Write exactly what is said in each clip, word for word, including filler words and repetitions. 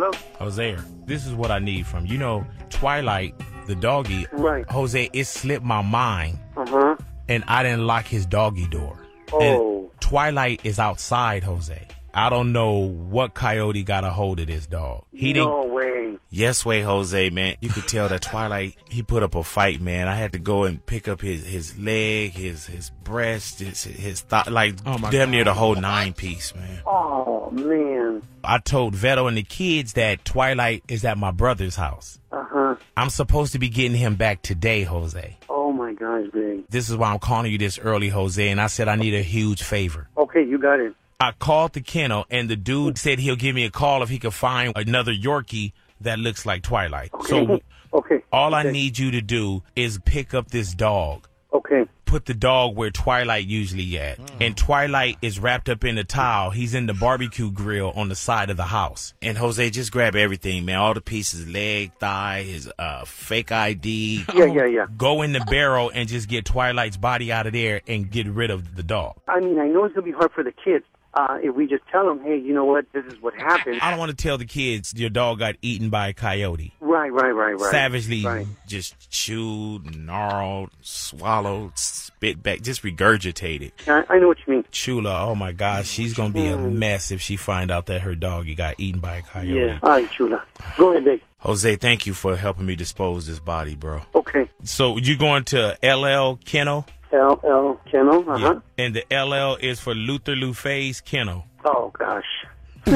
Hello? Jose, this is what I need from you. You know, Twilight, the doggy. Right. Jose, it slipped my mind, Uh-huh. and I didn't lock his doggy door. Oh. And Twilight is outside, Jose. I don't know what coyote got a hold of this dog. He no didn't. way. Yes way, Jose, man. You could tell that Twilight, he put up a fight, man. I had to go and pick up his, his leg, his his breast, his, his thigh, like Oh, my damn God. near the whole nine piece, man. Oh, man. I told Veto and the kids that Twilight is at my brother's house. Uh-huh. I'm supposed to be getting him back today, Jose. Oh, my gosh, Big. This is why I'm calling you this early, Jose, and I said I need a huge favor. Okay, you got it. I called the kennel, and the dude said he'll give me a call if he could find another Yorkie that looks like Twilight. Okay. So Okay. all I Okay. need you to do is pick up this dog. Okay. Put the dog where Twilight usually at. And Twilight is wrapped up in a towel. He's in the barbecue grill on the side of the house. And Jose, just grab everything, man. All the pieces, leg, thigh, his uh, fake I D. Yeah, yeah, yeah. Go in the barrel and just get Twilight's body out of there and get rid of the dog. I mean, I know it's going to be hard for the kids. Uh, if we just tell them, hey, you know what, this is what happened. I don't want to tell the kids your dog got eaten by a coyote. Right, right, right, right. Savagely Right. just chewed, gnarled, swallowed, spit back, just regurgitated. I, I know what you mean. Chula, oh my gosh, she's going to be a mess if she find out that her doggy got eaten by a coyote. Yeah. All right, Chula. Go ahead, Big. Jose, thank you for helping me dispose this body, bro. Okay. So you going to L L Kennel? L L Kennel, uh-huh. Yeah. And the L L is for Luther Lufay's Kennel. Oh, gosh. I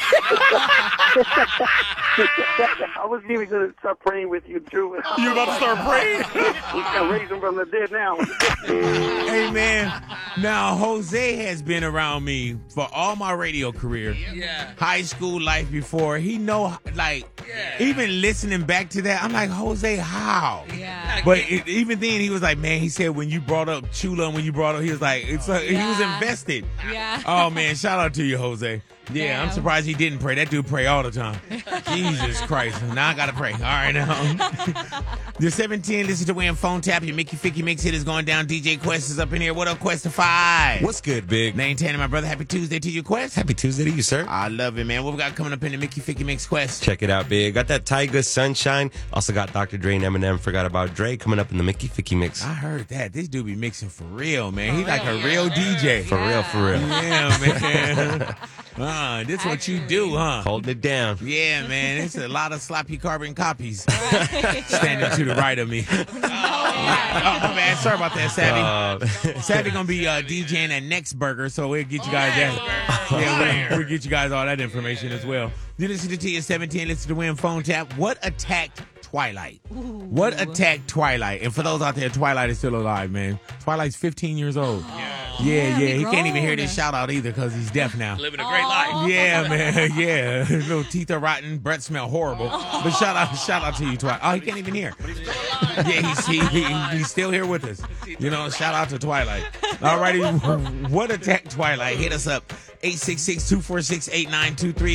wasn't even going to start praying with you, Drew. You about to start praying? We can raise him from the dead now. Hey, man. Now, Jose has been around me for all my radio career. Yeah. High school life before. He know, like, Yeah. even listening back to that, I'm like, Jose, how? Yeah. But it, even then, he was like, man, he said when you brought up Chula and when you brought up, he was like, it's like, he was Yeah. invested. Yeah. Oh, man, shout out to you, Jose. Yeah, I'm Damn. surprised he didn't pray. That dude pray all the time. Jesus Christ. Now I got to pray. All right, now. The seven ten, listen to Win Phone Tap. Your Mickey Ficky Mix hit is going down. D J Quest is up in here. What up, Quest to five? What's good, Big? Name ten, my brother. Happy Tuesday to you, Quest. Happy Tuesday to you, sir. I love it, man. What we got coming up in the Mickey Ficky Mix, Quest? Check it out, Big. Got that Tyga Sunshine. Also got Doctor Dre and Eminem. Forgot about Dre coming up in the Mickey Ficky Mix. I heard that. This dude be mixing for real, man. He's like a real. real D J. For real, for real. Yeah, man. Uh, this what you do, huh? Holding it down. Yeah, man. It's a lot of sloppy carbon copies standing to the right of me. Oh, my bad. Sorry about that, Savvy. Uh, Savvy gonna be uh, DJing at Next Burger, so we'll get you guys that. Yeah, we'll, we'll get you guys all that information as well. You listen to T S seventeen. Listen to Win Phone Tap. What attacked Twilight? What attacked Twilight? And for those out there, Twilight is still alive, man. Twilight's fifteen years old. Yeah, yeah. He can't even hear this shout out either because he's deaf now. Living a great life. Yeah, man. Yeah, his little teeth are rotten. Breath smell horrible. But shout out, shout out to you, Twilight. Oh, he can't even hear. Yeah, he's he, he, he's still here with us. You know, shout out to Twilight. Alrighty, what attacked Twilight? Hit us up eight six six, two four six, eight nine two three.